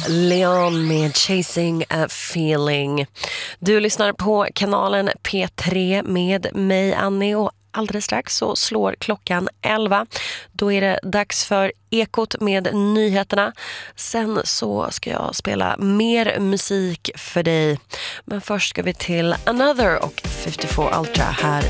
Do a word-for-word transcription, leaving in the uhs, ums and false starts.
Leon med Chasing a Feeling. Du lyssnar på kanalen P tre med mig, Annie, och alldeles strax så slår klockan elva. Då är det dags för Ekot med nyheterna. Sen så ska jag spela mer musik för dig. Men först ska vi till Another och femtiofyra Ultra här